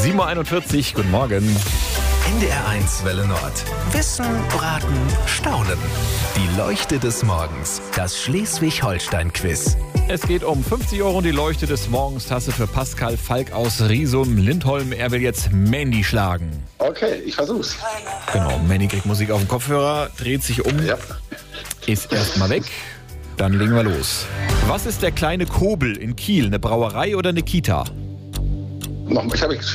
7.41 Uhr, guten Morgen. NDR1 Welle Nord. Wissen, Raten, Staunen. Die Leuchte des Morgens. Das Schleswig-Holstein-Quiz. Es geht um 50 Euro und die Leuchte des Morgens. Tasse für Pascal Falk aus Riesum-Lindholm. Er will jetzt Mandy schlagen. Okay, ich versuch's. Genau, Mandy kriegt Musik auf dem Kopfhörer, dreht sich um, Ja. ist erstmal weg. Dann legen wir los. Was ist der kleine Kobel in Kiel? Eine Brauerei oder eine Kita? Nochmal, ich habe